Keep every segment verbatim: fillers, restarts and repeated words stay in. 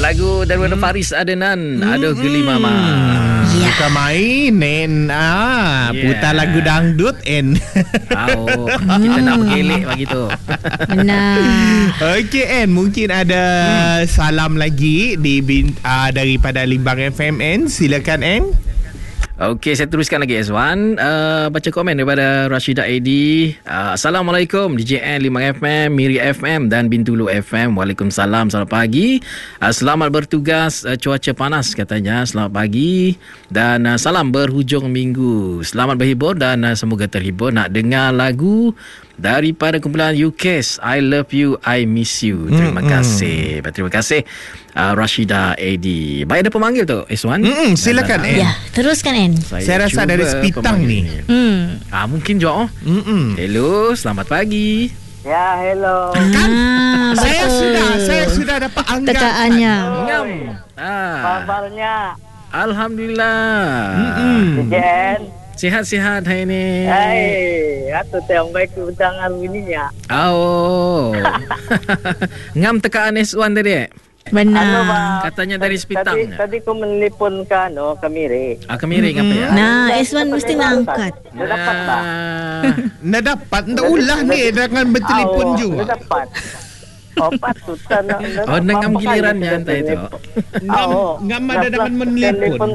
Lagu daripada hmm. Faris Adenan, hmm. Aduh Geli Mama. Ya. Bukan main En ah, yeah. Putar lagu dangdut En. Oh, kita nak bergelek begitu. Benar. Okey En, mungkin ada hmm. salam lagi di uh, daripada Limbang F M En. Silakan En. Okey, saya teruskan lagi Azwan. Uh, baca komen daripada Rashidah A D. Uh, Assalamualaikum D J N Limbang F M, Miri F M dan Bintulu F M. Waalaikumsalam, selamat pagi. Uh, selamat bertugas, uh, cuaca panas katanya. Selamat pagi dan uh, salam berhujung minggu. Selamat berhibur dan uh, semoga terhibur. Nak dengar lagu daripada kumpulan U K S, I Love You, I Miss You. Terima mm-hmm. kasih. Terima kasih uh, Rashidah A D. Baik, ada pemanggil tu Iswan. Mm-hmm. Silakan En. Ya, teruskan En. Saya, saya rasa dari Sepitang ni. Hmm. Ah, mungkin jawab. Mm-mm. Hello, selamat pagi. Ya, hello. Kan? Ah, saya betul. sudah saya sudah dapat angkat tekaannya. Ngam. Ah. Kabarnya? Alhamdulillah. Mm-mm. Jen. Sihat-sihat hari ni. Hai, atu teh baik undangan ininya. Oh. Ngam tekaan S one tadi. Benar. Ano ba? Katanya dari Sepitang. Tadi, tadi ko menelpon ka no, Kamiri. Ah, Kamiri mm-hmm. apa ya? Nah, S one mesti ngangkat. Dapat ba? Nah, dapat. Ndak ulah ni dengan bertelefon oh, juga. Dapat. Oh, patutan. Oh, dengan gilirannya entah itu. Oo. Ngam ada dengan menelpon.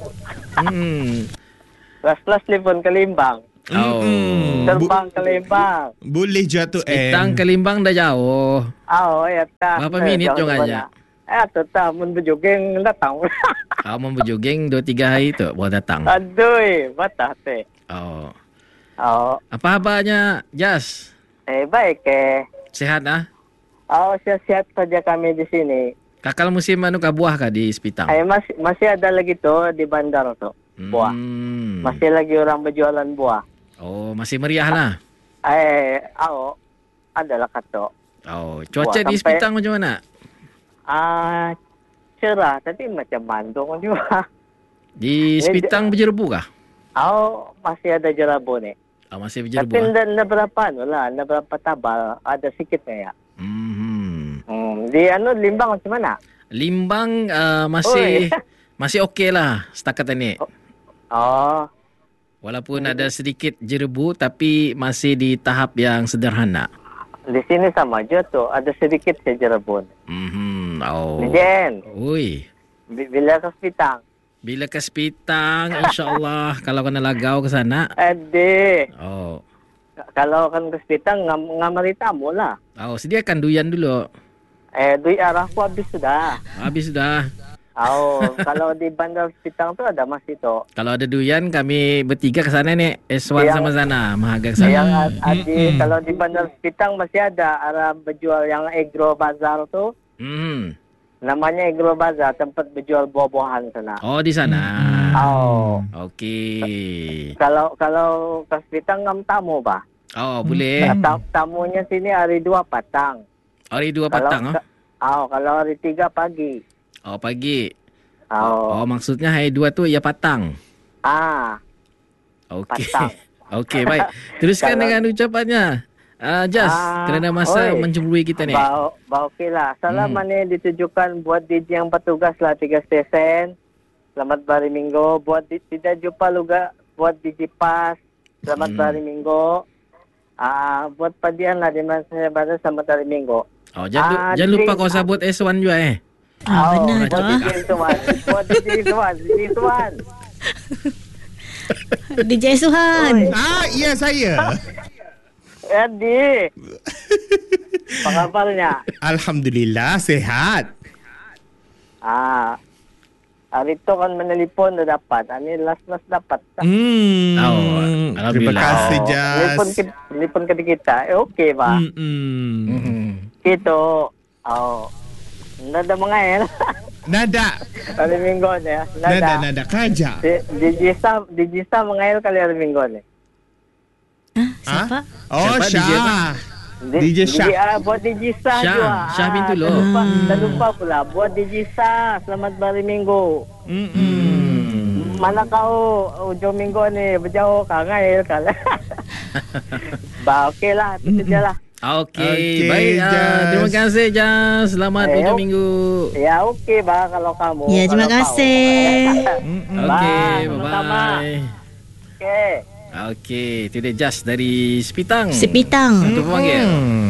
Hmm. Kelas-kelas telepon ke Limbang. Oh. Terbang ke Limbang. Boleh jatuh En. Sepitang ke Limbang dah jauh. Oh, ya tak. Berapa minit jong aja? Eh, tetap mun berjogeng datang. Kau mau berjogeng dua tiga hari tu baru datang. Aduh, batah teh. Oh. Oh. Apa kabarnya, Jas? Eh, baik eh. Sehat ah? Oh, sehat saja kami di sini. Kakal musim anu ka buah ka di Sepitang? Eh, masih masih ada lagi tu di bandar tu. Buah. Hmm. Masih lagi orang berjualan buah. Oh, masih meriah lah. Eh, oh, adalah kato. Oh, cuaca buah, di sampai, Sepitang macam mana? Ah, cerah tapi macam Bandung juga. Di Sepitang berjerebu kah? Oh, masih ada jerabu ni. Oh, masih berjerebu. Tapi nda nda berapa anu lah, nda berapa tabal, ada sikit na ya. Hmm. Hmm, di anu Limbang macam mana? Limbang uh, masih masih okey lah setakat ini. Oh. Walaupun ada sedikit jerebu tapi masih di tahap yang sederhana. Di sini sama aja tu, ada sedikit saja jerebun. Mhm. Oh. Jen. Ui. Bila ke Sepitang? Bila ke Sepitang, insya-Allah kalau kena lagau ke sana. Ade. Oh. Kalau kan ke Sepitang ngam ngamari tamu lah. Oh, sediakan duyan dulu. Eh, duit arahku habis sudah. Habis sudah. Oh, kalau di Bandar Sepitang tu ada masih tu. Kalau ada duyan, kami bertiga ke sana ni. S one sama sana, Mahaga ke sana. Yang adi, mm-hmm. Kalau di Bandar Sepitang masih ada arah berjual yang Agro Bazar tu. Hmm. Namanya Agro Bazar, tempat berjual buah-buahan sana. Oh, di sana. Oh. Okey. Kalau kalau ke Sepitang ngam tamu bah. Oh, boleh. Tam, tamunya sini hari dua patang. Hari dua kalau, patang, oh? Oh, kalau hari tiga pagi. Oh, pagi. Oh. Oh, maksudnya hari dua tu ia patang. Ah. Okey. Patang. Okey, baik. Teruskan kalau, dengan ucapannya. Uh, Jas, ah, kerana masa oi, mencemburui kita ni. Ba, ba okey lah. Salam hmm. ni ditujukan buat D J yang bertugas lah tiga stesen. Selamat hari Minggu. Buat di, tidak jumpa juga buat D J Pas. Selamat hmm. hari Minggu. Ah, buat padian lah di mana saya berada selamat hari Minggu. Oh, jangan, ah, jangan lupa kau sabut S one juga eh. Ah, oh, benar tu. Buat D J Suhan. Buat D J Suhan. D J Suhan. D J Suhan. Ah, iya saya. Adi. Apa kabarnya? Alhamdulillah, sehat. Ah. Hari tu kan menelpon dah dapat. Ini last-last dapat. Hmm. Oh, terima kasih, Jas. Telefon ke, telefon ke kita. Eh, okey, Pak. Hmm. Hmm. Itu. Oh. Nada mengail. Nada. Hari Minggu ni ya. Nada. Nada, nada. Kaja. Dijisa, dijisa mengail kali hari Minggu ni. Hah? Siapa? Oh, Syah. D J Syah. D J, uh, buat D J Syah Syah. juga. Syah bintu ah, lo. Tak lupa, tak lupa pula. Buat D J Syah. Selamat hari Minggu. Hmm. Mana kau ujung minggu ni berjauh kau ngail kali. Bah, okey lah. Itu je lah. Okey, Okey, baik. Uh, Jas. terima kasih Jas. Selamat Eh, hujung ok- minggu. Ya, okey bah kalau kamu. Ya, terima kalau kasih. Kau. Okey, sama-sama. bye-bye. Okey. Okey, itu dia Jas dari Sepitang. Sepitang. Untuk pemanggil. Hmm.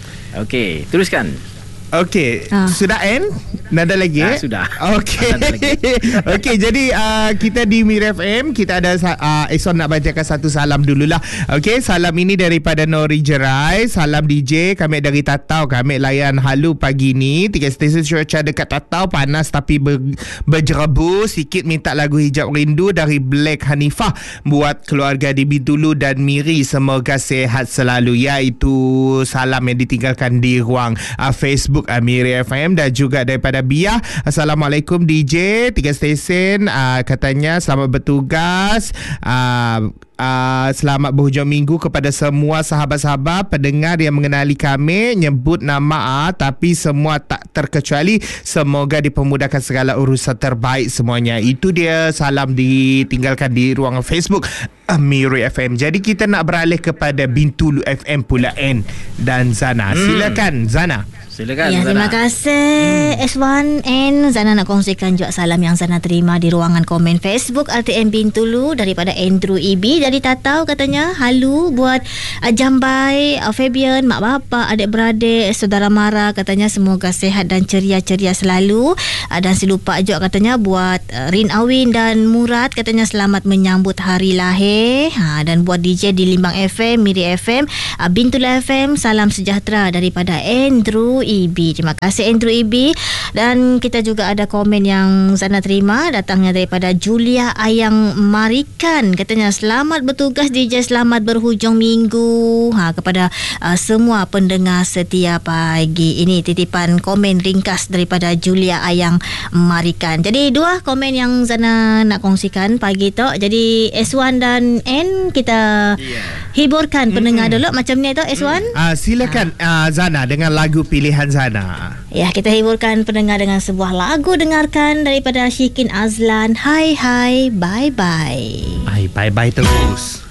Okey, teruskan. Okey, Ah. sudah end? Nada lagi? Ah, eh? sudah. Okey. Nada lagi. Okey, jadi uh, kita di Mira F M, kita ada uh, Eson nak bacakan satu salam dululah. Okey, salam ini daripada Nori Jerai. Salam D J, kami dari Tatau. Kami layan halu pagi ni. Tiga stesen cuaca dekat Tatau, panas tapi ber, berjerebu. Sikit minta lagu Hijab Rindu dari Black Hanifah buat keluarga di Bintulu dan Miri. Semoga sihat selalu. Iaitu salam yang ditinggalkan di ruang uh, Facebook uh, Mira F M, dan juga daripada Bia. Assalamualaikum D J, tiga stesen, uh, katanya selamat bertugas, uh, Uh, selamat berhujung minggu kepada semua sahabat-sahabat pendengar yang mengenali kami, nyebut nama uh, tapi semua tak terkecuali. Semoga dipermudahkan segala urusan terbaik semuanya. Itu dia salam ditinggalkan di ruang Facebook Mira F M. Jadi kita nak beralih kepada Bintulu F M pula, N dan Zana. Silakan Zana. Silakan. Ya, Zana. terima kasih hmm. S one N. Zana nak kongsikan juga salam yang Zana terima di ruangan komen Facebook R T M Bintulu daripada Andrew E B dari Tatau. Katanya halu buat uh, Jambai, uh, Fabian, mak bapak, adik-beradik, saudara mara. Katanya semoga sehat dan ceria-ceria selalu. uh, Dan silupa juga katanya buat uh, Rin Awin dan Murad. Katanya selamat menyambut hari lahir. ha, Dan buat D J di Limbang F M, Miri F M, uh, Bintulu F M, salam sejahtera daripada Andrew E B. Terima kasih Andrew E B. Dan kita juga ada komen yang Zana terima, datangnya daripada Julia Ayang Marikan. Katanya selamat bertugas D J, selamat berhujung minggu. Ha, kepada uh, semua pendengar setia pagi. Ini titipan komen ringkas daripada Julia Ayang Marikan. Jadi dua komen yang Zana nak kongsikan pagi tu. Jadi S one dan N kita yeah. hiburkan pendengar mm-hmm. dulu macam ni tu S one. Uh, silakan uh, Zana dengan lagu pilihan Zana. Ya, kita hiburkan pendengar dengan sebuah lagu. Dengarkan daripada Syikin Azlan. Hai hai, bye bye. Bye bye bye terus.